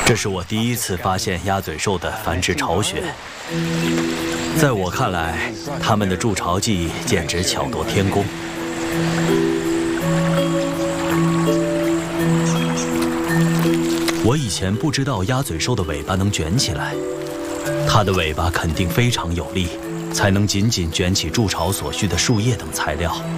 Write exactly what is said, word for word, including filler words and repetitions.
这是我第一次发现鸭嘴兽的繁殖巢穴。在我看来，它们的筑巢技艺简直巧夺天工。我以前不知道鸭嘴兽的尾巴能卷起来，它的尾巴肯定非常有力，才能紧紧卷起筑巢所需的树叶等材料。